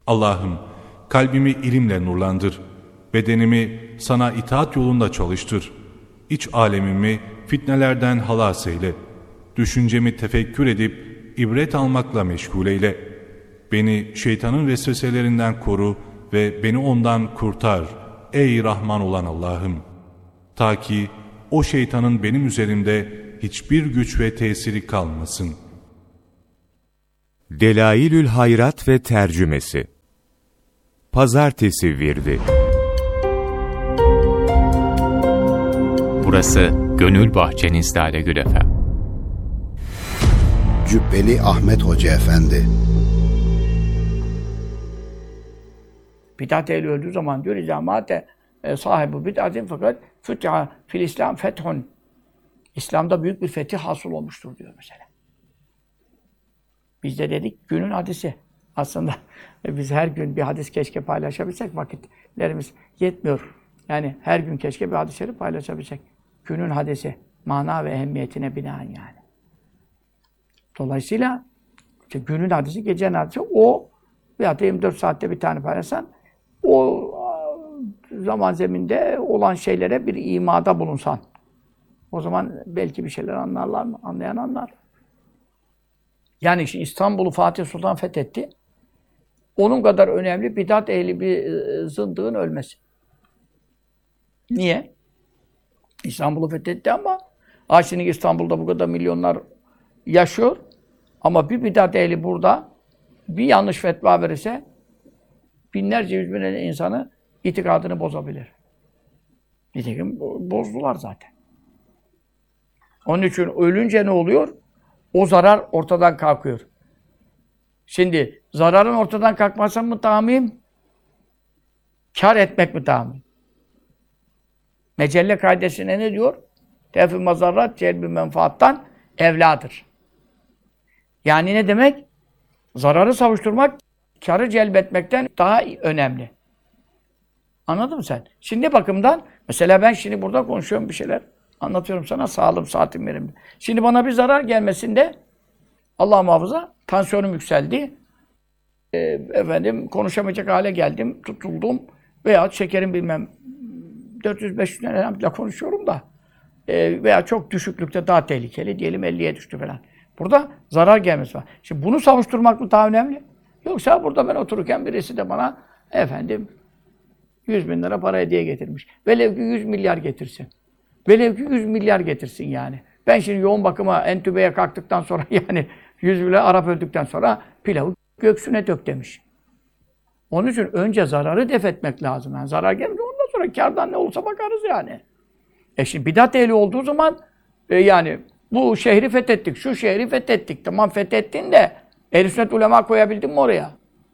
Allah'ım kalbimi ilimle nurlandır. Bedenimi sana itaat yolunda çalıştır. İç alemimi fitnelerden halas eyle. Düşüncemi tefekkür edip ibret almakla meşgul eyle. Beni şeytanın vesveselerinden koru ve beni ondan kurtar ey Rahman olan Allah'ım. Ta ki o şeytanın benim üzerimde hiçbir güç ve tesiri kalmasın. Delailül Hayrat ve Tercümesi Pazartesi Virdi. Burası Gönül Bahçeniz Lale Efem. Cübbeli Ahmet Hoca Efendi. Bid'at ehli öldüğü zaman diyor İzâmâte sahibi bid'atin fakat fütha fil İslam fethun. İslam'da büyük bir fetih hasıl olmuştur diyor mesela. Biz de dedik günün hadisi. Aslında biz her gün bir hadis keşke paylaşabilsek, vakitlerimiz yetmiyor. Yani her gün keşke bir hadisleri paylaşabilsek. Günün hadisi, mana ve ehemmiyetine binaen yani. Dolayısıyla işte günün hadisi, gecenin hadisi, o veyahut da 24 saatte bir tane paylaşsan, o zaman zeminde olan şeylere bir imada bulunsan, o zaman belki bir şeyler anlarlar mı? Anlayan anlar. Yani şimdi İstanbul'u Fatih Sultan fethetti. Onun kadar önemli bid'at ehli bir zındığın ölmesi. Niye? İstanbul'u fethetti ama şimdi İstanbul'da bu kadar milyonlar yaşıyor. Ama bir bid'at ehli burada bir yanlış fetva verirse binlerce, yüz binlerce insanı itikadını bozabilir. Nitekim bozdular zaten. Onun için ölünce ne oluyor? O zarar ortadan kalkıyor. Şimdi zararın ortadan kalkması mı tahmin? Kâr etmek mi tahmin? Mecelle kaidesine ne diyor? Tevfî mazarrat celb-i menfaattan evladır. Yani ne demek? Zararı savuşturmak, kârı celbetmekten daha önemli. Anladın mı sen? Şimdi ne bakımdan? Mesela ben şimdi burada konuşuyorum bir şeyler. Anlatıyorum sana, sağlığım, saatim yerimde. Şimdi bana bir zarar gelmesinde Allah muhafaza tansiyonum yükseldi. Konuşamayacak hale geldim, tutuldum. Veya şekerim bilmem 400-500 elhamdülillah konuşuyorum da. Veya çok düşüklükte daha tehlikeli. Diyelim 50'ye düştü falan. Burada zarar gelmesi var. Şimdi bunu savuşturmak mı daha önemli? Yoksa burada ben otururken birisi de bana 100 bin lira para hediye getirmiş. Velev ki 100 milyar getirsin. Velev ki 100 milyar getirsin yani. Ben şimdi yoğun bakıma, entübeye kalktıktan sonra yani 100 milyar Arap öldükten sonra pilavı göksüne dök demiş. Onun için önce zararı def etmek lazım. Yani zarar gelmedi, ondan sonra kârdan ne olursa bakarız yani. Şimdi bid'at ehli olduğu zaman yani bu şehri fethettik, şu şehri fethettik. Tamam fethettin de ehl-i sünnet ulema koyabildin mi oraya?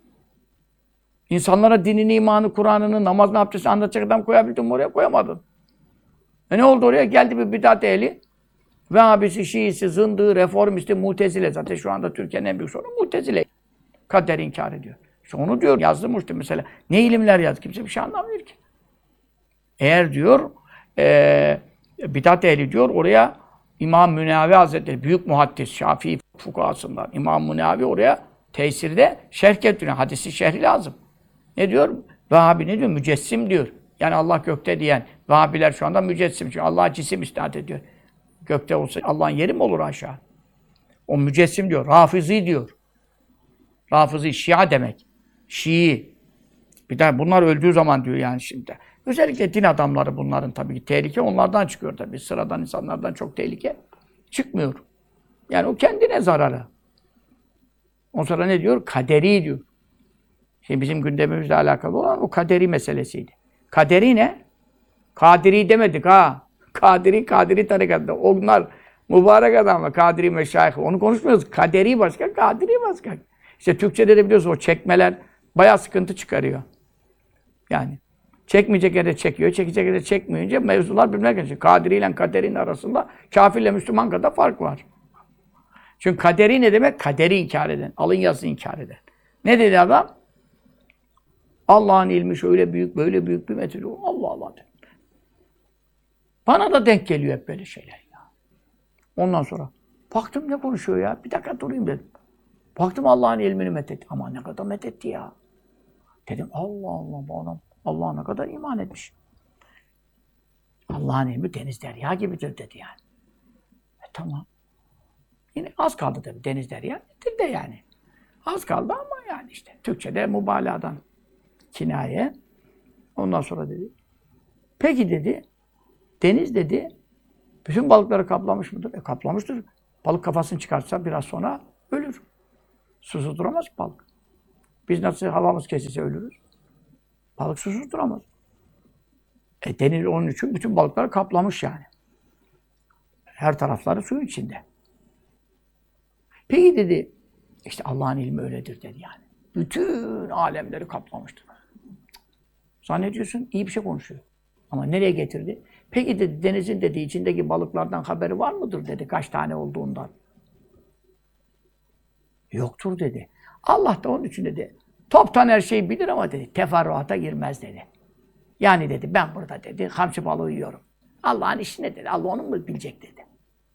İnsanlara dinini, imanı, Kur'an'ını, namazını, abdestini anlatacak adam koyabildin mi oraya? Koyamadın. Ne oldu oraya? Geldi bir bid'at ehli. Vehhabisi, Şiisi, Zındığı, Reformisti, Mutezile. Zaten şu anda Türkiye'nin en büyük sorunu Mutezile. Kader inkar ediyor. İşte onu diyor, yazdırmıştı mesela. Ne ilimler yazdı? Kimse bir şey anlamıyor ki. Eğer diyor, bid'at ehli diyor, oraya İmam Münavi Hazretleri, büyük muhaddis, Şafii fukahasından İmam Münavi oraya tesirde şerh getiriyor. Hadisi şerhi lazım. Ne diyor? Vehhabi ne diyor? Mücessim diyor. Yani Allah gökte diyen Vehhabiler şu anda mücessim. Çünkü Allah'a cisim isnat ediyor. Gökte olsa Allah'ın yeri mi olur aşağı? O mücessim diyor. Rafizi diyor. Rafizi, Şia demek. Şii. Bir de bunlar öldüğü zaman diyor yani şimdi. Özellikle din adamları bunların tabii ki tehlike onlardan çıkıyor tabii. Sıradan insanlardan çok tehlike çıkmıyor. Yani o kendine zararı. O sonra ne diyor? Kaderi diyor. Şimdi bizim gündemimizle alakalı olan o kaderi meselesiydi. Kaderi ne? Kadiri demedik ha. Kadiri tarikatında. Onlar mübarek adamlar, Kadiri meşayih. Onu konuşmuyoruz. Kaderi başka, Kadiri başka. İşte Türkçe'de de biliyorsun o çekmeler bayağı sıkıntı çıkarıyor. Yani çekmeyecek yere çekiyor, çekecek yere çekmeyince mevzular birbirine geçiyor. Kadiri ile kaderin arasında kâfirle Müslüman kadar fark var. Çünkü kaderi ne demek? Kaderi inkar eden, alın yazısını inkar eden. Ne dedi adam? Allah'ın ilmi şöyle büyük, böyle büyük bir metri. Allah Allah dedi. Bana da denk geliyor hep böyle şeyler ya. Ondan sonra baktım ne konuşuyor ya? Bir dakika durayım dedim. Baktım Allah'ın ilmini methetti. Ama ne kadar methetti ya. Dedim Allah Allah bu adam Allah'a ne kadar iman etmiş. Allah'ın ilmi deniz derya gibidir dedi yani. Tamam. Yine az kaldı tabii deniz derya nedir de yani. Az kaldı ama yani işte Türkçe'de mübalağadan kinaye. Ondan sonra dedi. Peki dedi. Deniz dedi. Bütün balıkları kaplamış mıdır? Kaplamıştır. Balık kafasını çıkartsa biraz sonra ölür. Susuz duramaz balık. Biz nasıl havamız kesilse ölürüz. Balık susuz duramaz. Deniz onun için bütün balıkları kaplamış yani. Her tarafları suyun içinde. Peki dedi, işte Allah'ın ilmi öyledir dedi yani. Bütün alemleri kaplamıştır. Zannediyorsun iyi bir şey konuşuyor. Ama nereye getirdi? Peki dedi, denizin dedi, içindeki balıklardan haberi var mıdır dedi, kaç tane olduğundan. Yoktur dedi. Allah da onun için dedi, toptan her şeyi bilir ama dedi, teferruata girmez dedi. Yani dedi, ben burada dedi, hamsi balığı yiyorum. Allah'ın işi ne dedi, Allah onu mu bilecek dedi.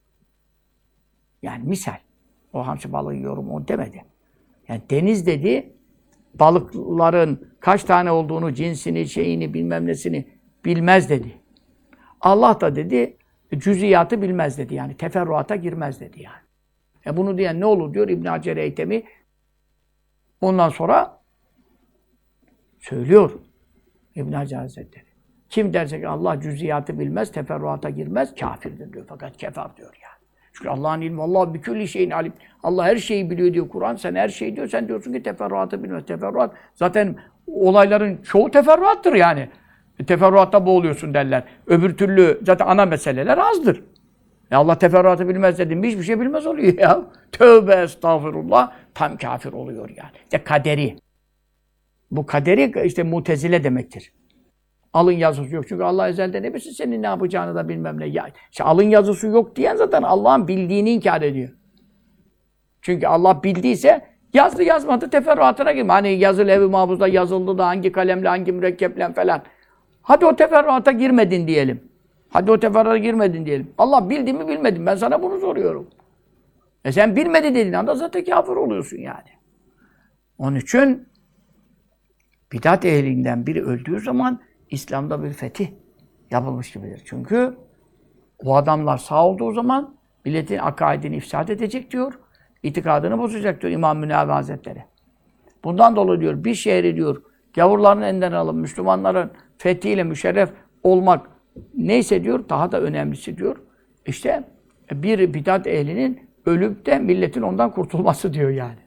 Yani misal, o hamsi balığı yiyorum onu demedi. Yani deniz dedi, balıkların kaç tane olduğunu, cinsini, şeyini, bilmem nesini bilmez dedi. Allah da dedi, cüziyatı bilmez dedi yani, teferruata girmez dedi yani. Bunu diyen ne olur diyor İbn Hacer Eytemi. Ondan sonra söylüyor İbn Hacer Hazretleri. Kim derse ki Allah cüziyatı bilmez, teferruata girmez, kafirdir diyor. Fakat kefer diyor yani. Çünkü Allah'ın ilmi, Allah bikülli şeyin alim. Allah her şeyi biliyor diyor Kur'an. Sen her şeyi diyor. Sen diyorsun ki teferruatı bilmez. Teferruat zaten olayların çoğu teferruattır yani. Teferruatta boğuluyorsun derler. Öbür türlü zaten ana meseleler azdır. Allah teferruatı bilmez dedim. Hiçbir şey bilmez oluyor ya. Tövbe estağfurullah. Tam kafir oluyor yani. İşte kaderi. Bu kaderi işte mutezile demektir. Alın yazısı yok. Çünkü Allah ezelde ne bilsin senin ne yapacağını da bilmem ne. Ya, işte alın yazısı yok diyen zaten Allah'ın bildiğini inkar ediyor. Çünkü Allah bildiyse yazdı yazmadı teferruatına girme. Hani yazı levh-i mahfuzda yazıldı da hangi kalemle hangi mürekkeple falan. Hadi o teferruata girmedin diyelim. Hadi o teferruata girmedin diyelim. Allah bildi mi bilmedi mi? Ben sana bunu soruyorum. Sen bilmedi dediğin anda zaten kafir oluyorsun yani. Onun için bidat ehlinden biri öldüğü zaman İslam'da bir fetih yapılmış gibidir. Çünkü o adamlar sağ olduğu zaman milletin akaidini ifsad edecek diyor. İtikadını bozacak diyor İmam Münavi Hazretleri. Bundan dolayı diyor bir şehri diyor gavurların elinden alıp Müslümanların fethiyle müşerref olmak neyse diyor daha da önemlisi diyor. İşte bir bidat ehlinin ölüp de milletin ondan kurtulması diyor yani.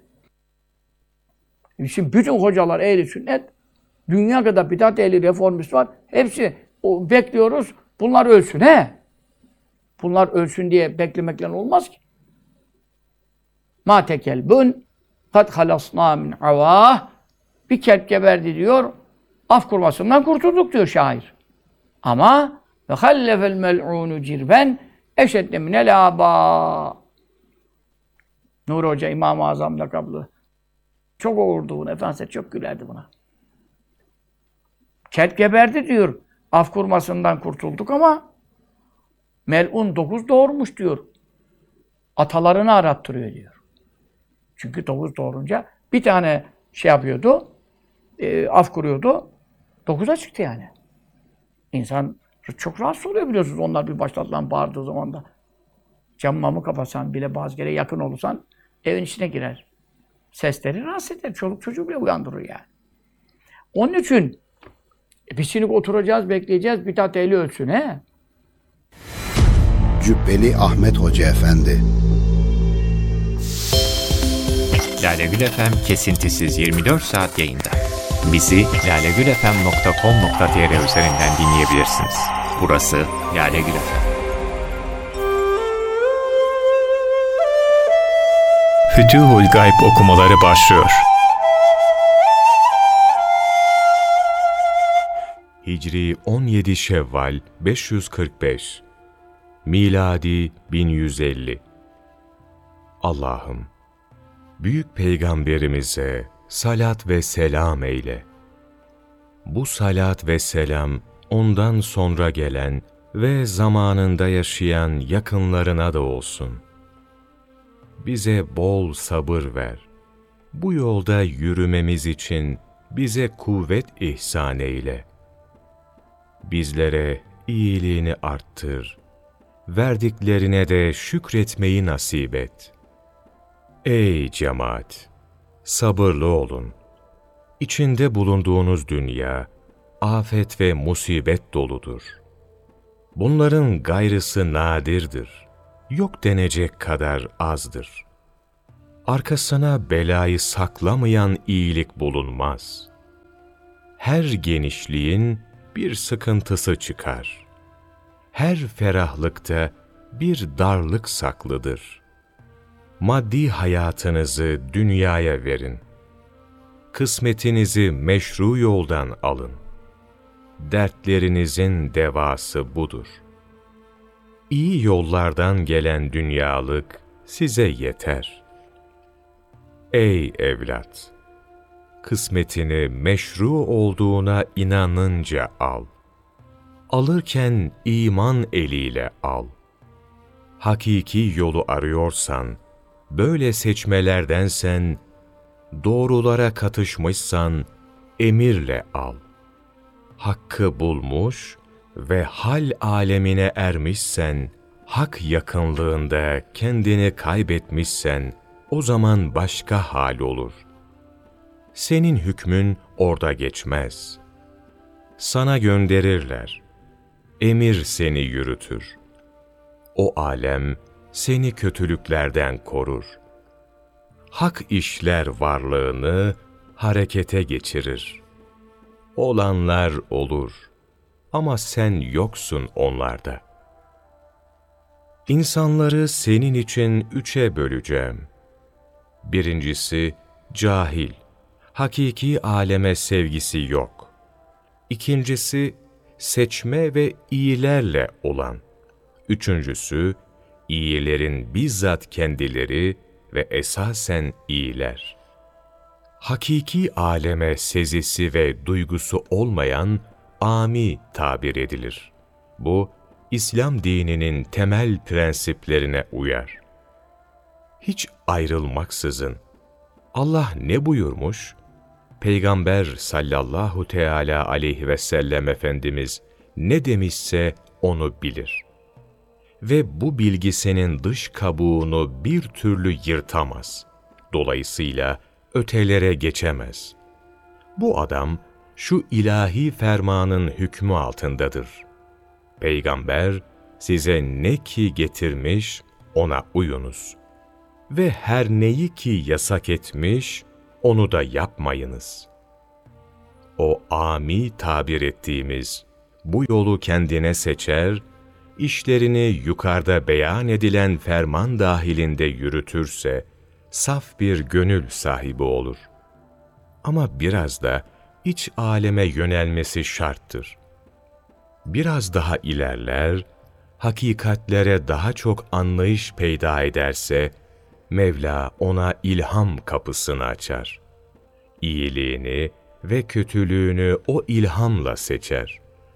Şimdi bütün hocalar ehli sünnet dünya kadar bidat ehli reformist var. Hepsi bekliyoruz. Bunlar ölsün he. Bunlar ölsün diye beklemekle olmaz ki. Ma tekelbün kad halasna min avah. Bir kelp geberdi diyor. Af kurmasından kurtulduk diyor şair. Ama ve hallefel mel'unu cirben eşedde minel aba. Nuri Hoca İmam-ı Azam lakablı. Çok olurdu bunu. Efendimiz çok gülerdi buna. Kelp geberdi diyor. Af kurmasından kurtulduk ama mel'un 9 doğurmuş diyor. Atalarını arattırıyor diyor. Çünkü 9 doğurunca bir tane şey yapıyordu, af kuruyordu. 9'a çıktı yani. İnsan çok rahatsız oluyor biliyorsunuz. Onlar bir başlatılan bağırdığı zaman da. Camımı kapatsan bile bazı kere yakın olursan evin içine girer. Sesleri rahatsız eder. Çoluk çocuğu bile uyandırır yani. Onun için biz şimdi oturacağız, bekleyeceğiz. Bidat ehli ölsün he. Cübbeli Ahmet Hoca Efendi. Lale Gül FM kesintisiz 24 saat yayında. Bizi lalegülfm.com.tr üzerinden dinleyebilirsiniz. Burası Lale Gül FM. Fütuhul Gayb okumaları başlıyor. Hicri 17 Şevval 545 Miladi 1150 Allah'ım, büyük peygamberimize salat ve selam eyle. Bu salat ve selam ondan sonra gelen ve zamanında yaşayan yakınlarına da olsun. Bize bol sabır ver. Bu yolda yürümemiz için bize kuvvet ihsan eyle. Bizlere iyiliğini arttır, verdiklerine de şükretmeyi nasip et. Ey cemaat! Sabırlı olun. İçinde bulunduğunuz dünya, afet ve musibet doludur. Bunların gayrısı nadirdir. Yok denecek kadar azdır. Arkasına belayı saklamayan iyilik bulunmaz. Her genişliğin bir sıkıntısı çıkar. Her ferahlıkta bir darlık saklıdır. Maddi hayatınızı dünyaya verin. Kısmetinizi meşru yoldan alın. Dertlerinizin devası budur. İyi yollardan gelen dünyalık size yeter. Ey evlat! Kısmetini meşru olduğuna inanınca al. Alırken iman eliyle al. Hakiki yolu arıyorsan, böyle seçmelerdensen, doğrulara katışmışsan, emirle al. Hakkı bulmuş ve hal alemine ermişsen, hak yakınlığında kendini kaybetmişsen, o zaman başka hal olur. Senin hükmün orada geçmez. Sana gönderirler. Emir seni yürütür. O alem seni kötülüklerden korur. Hak işler varlığını harekete geçirir. Olanlar olur ama sen yoksun onlarda. İnsanları senin için 3'e böleceğim. Birincisi cahil, hakiki aleme sevgisi yok. İkincisi seçme ve iyilerle olan. Üçüncüsü iyilerin bizzat kendileri ve esasen iyiler. Hakiki aleme sezisi ve duygusu olmayan ami tabir edilir. Bu, İslam dininin temel prensiplerine uyar. Hiç ayrılmaksızın Allah ne buyurmuş? Peygamber sallallahu teala aleyhi ve sellem Efendimiz ne demişse onu bilir. Ve bu bilgisinin dış kabuğunu bir türlü yırtamaz. Dolayısıyla ötelere geçemez. Bu adam şu ilahi fermanın hükmü altındadır. Peygamber size ne ki getirmiş ona uyunuz. Ve her neyi ki yasak etmiş onu da yapmayınız. O ami tabir ettiğimiz bu yolu kendine seçer, işlerini yukarıda beyan edilen ferman dahilinde yürütürse, saf bir gönül sahibi olur. Ama biraz da iç aleme yönelmesi şarttır. Biraz daha ilerler, hakikatlere daha çok anlayış peyda ederse, Mevla ona ilham kapısını açar. İyiliğini ve kötülüğünü o ilhamla seçer.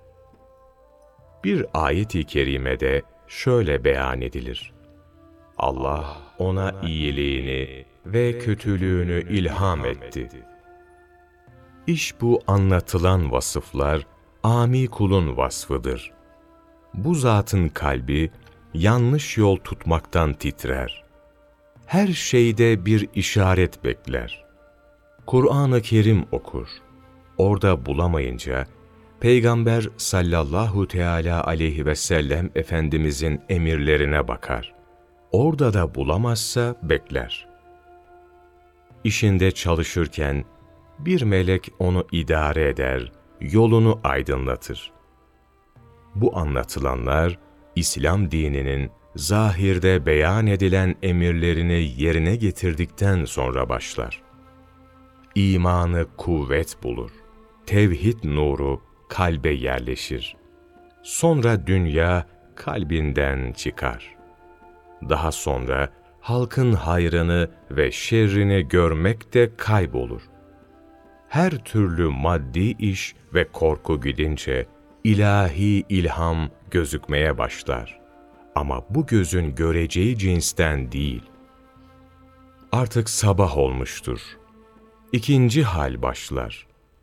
Bir ayet-i kerimede şöyle beyan edilir. Allah ona iyiliğini ve kötülüğünü ilham etti. İş bu anlatılan vasıflar, âmi kulun vasfıdır. Bu zatın kalbi, yanlış yol tutmaktan titrer. Her şeyde bir işaret bekler. Kur'an-ı Kerim okur. Orada bulamayınca, Peygamber sallallahu teala aleyhi ve sellem Efendimizin emirlerine bakar. Orada da bulamazsa bekler. İşinde çalışırken, bir melek onu idare eder, yolunu aydınlatır. Bu anlatılanlar, İslam dininin zahirde beyan edilen emirlerini yerine getirdikten sonra başlar. İmanı kuvvet bulur. Tevhid nuru kalbe yerleşir. Sonra dünya kalbinden çıkar. Daha sonra halkın hayrını ve şerrini görmek de kaybolur. Her türlü maddi iş ve korku gidince ilahi ilham gözükmeye başlar. Ama bu gözün göreceği cinsten değil. Artık sabah olmuştur. İkinci hal başlar.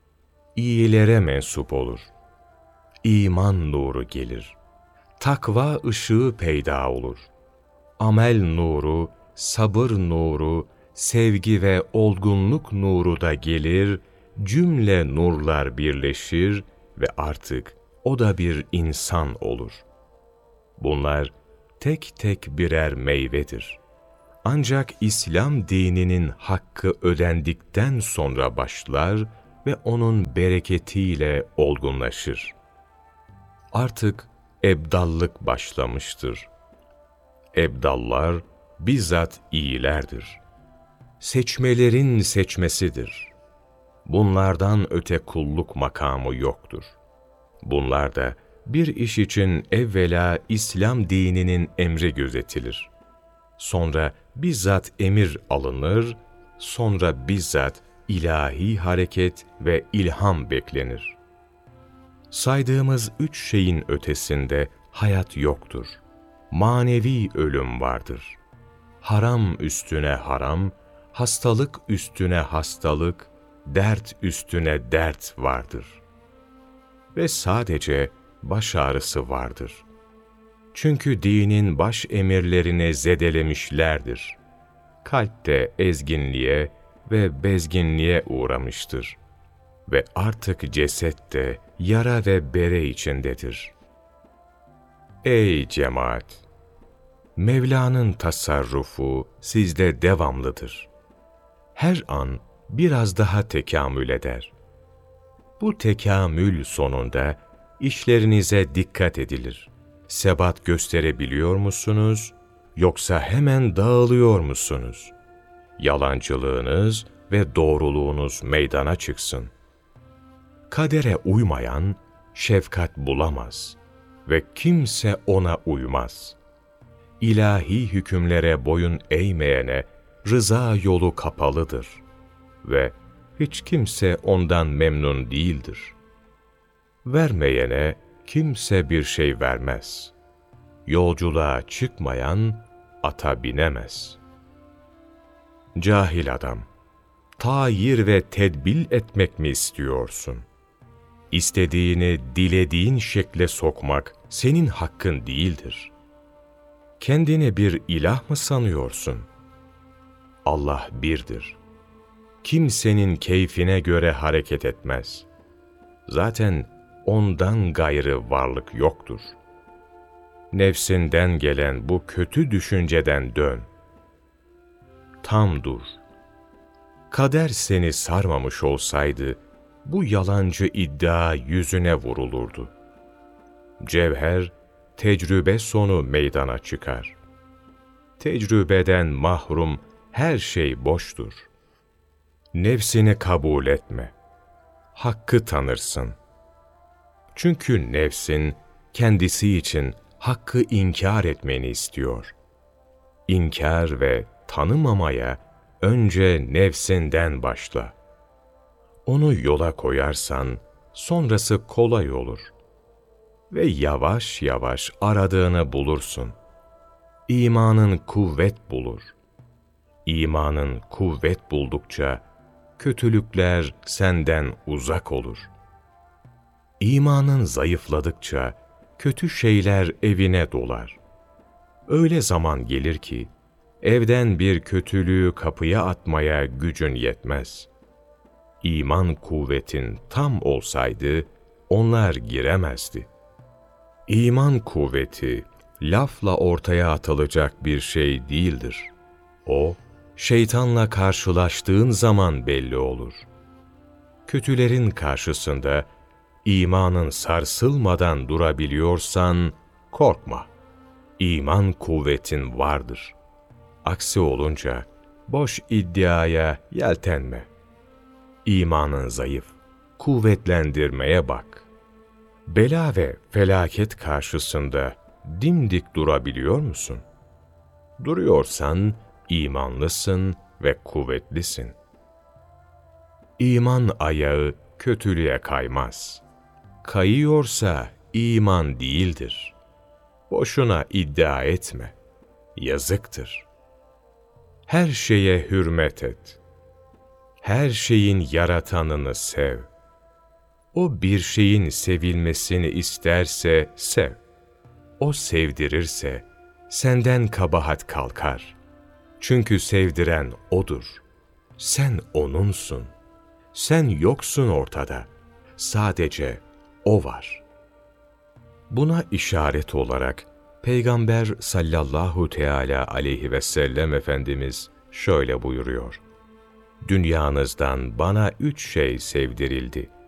iyilere mensup olur. İman nuru gelir. Takva ışığı peyda olur. Amel nuru, sabır nuru, sevgi ve olgunluk nuru da gelir, cümle nurlar birleşir ve artık o da bir insan olur. Bunlar tek tek birer meyvedir. Ancak İslam dininin hakkı ödendikten sonra başlar ve onun bereketiyle olgunlaşır. Artık ebdallık başlamıştır. Ebdallar bizzat iyilerdir. Seçmelerin seçmesidir. Bunlardan öte kulluk makamı yoktur. Bunlarda bir iş için evvela İslam dininin emri gözetilir. Sonra bizzat emir alınır, sonra bizzat ilahi hareket ve ilham beklenir. Saydığımız 3 şeyin ötesinde hayat yoktur. Manevi ölüm vardır. Haram üstüne haram, hastalık üstüne hastalık, dert üstüne dert vardır. Ve sadece baş ağrısı vardır. Çünkü dinin baş emirlerini zedelemişlerdir. Kalp de ezginliğe ve bezginliğe uğramıştır. Ve artık ceset de yara ve bere içindedir. Ey cemaat! Mevla'nın tasarrufu sizde devamlıdır. Her an biraz daha tekamül eder. Bu tekamül sonunda işlerinize dikkat edilir. Sebat gösterebiliyor musunuz, yoksa hemen dağılıyor musunuz? Yalancılığınız ve doğruluğunuz meydana çıksın. Kadere uymayan şefkat bulamaz ve kimse ona uymaz. İlahi hükümlere boyun eğmeyene rıza yolu kapalıdır ve hiç kimse ondan memnun değildir. Vermeyene kimse bir şey vermez. Yolculuğa çıkmayan ata binemez. Cahil adam, tayir ve tedbil etmek mi istiyorsun? İstediğini dilediğin şekle sokmak senin hakkın değildir. Kendini bir ilah mı sanıyorsun? Allah birdir. Kimsenin keyfine göre hareket etmez. Zaten ondan gayrı varlık yoktur. Nefsinden gelen bu kötü düşünceden dön. Tam dur. Kader seni sarmamış olsaydı, bu yalancı iddia yüzüne vurulurdu. Cevher, tecrübe sonu meydana çıkar. Tecrübeden mahrum her şey boştur. Nefsini kabul etme. Hakkı tanırsın. Çünkü nefsin kendisi için hakkı inkar etmeni istiyor. İnkar ve tanımamaya önce nefsinden başla. Onu yola koyarsan sonrası kolay olur. Ve yavaş yavaş aradığını bulursun. İmanın kuvvet bulur. İmanın kuvvet buldukça kötülükler senden uzak olur. İmanın zayıfladıkça kötü şeyler evine dolar. Öyle zaman gelir ki evden bir kötülüğü kapıya atmaya gücün yetmez. İman kuvvetin tam olsaydı onlar giremezdi. İman kuvveti lafla ortaya atılacak bir şey değildir. O, şeytanla karşılaştığın zaman belli olur. Kötülerin karşısında imanın sarsılmadan durabiliyorsan korkma. İman kuvvetin vardır. Aksi olunca boş iddiaya yeltenme. İmanın zayıf, kuvvetlendirmeye bak. Bela ve felaket karşısında dimdik durabiliyor musun? Duruyorsan imanlısın ve kuvvetlisin. İman ayağı kötülüğe kaymaz. Kayıyorsa iman değildir. Boşuna iddia etme. Yazıktır. Her şeye hürmet et. Her şeyin yaratanını sev. O bir şeyin sevilmesini isterse sev. O sevdirirse senden kabahat kalkar. Çünkü sevdiren O'dur. Sen O'nunsun. Sen yoksun ortada. Sadece O var. Buna işaret olarak Peygamber sallallahu teala aleyhi ve sellem Efendimiz şöyle buyuruyor: Dünyanızdan bana 3 şey sevdirildi.